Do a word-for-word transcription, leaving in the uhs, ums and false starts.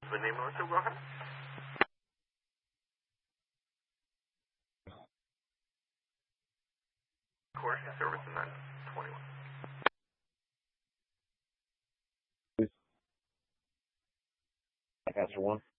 The name, Melissa, go ahead. Coercion service in nine twenty-one. Answer one.